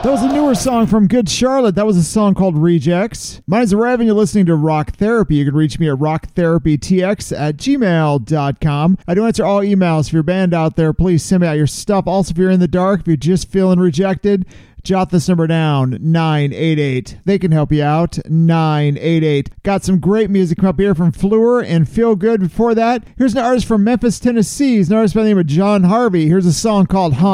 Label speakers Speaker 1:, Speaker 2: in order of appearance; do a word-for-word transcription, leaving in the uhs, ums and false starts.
Speaker 1: That was a newer song from Good Charlotte. That was a song called Rejects. My name's Rev, and you're listening to Rock Therapy. You can reach me at rock therapy t x at gmail dot com. I do answer all emails. If you're a band out there, please send me out your stuff. Also, if you're in the dark, if you're just feeling rejected, jot this number down, nine eight eight. They can help you out, nine eight eight. Got some great music come up here from Fleur and Feel Good. Before that, here's an artist from Memphis, Tennessee. He's an artist by the name of John Harvey. Here's a song called Haunt.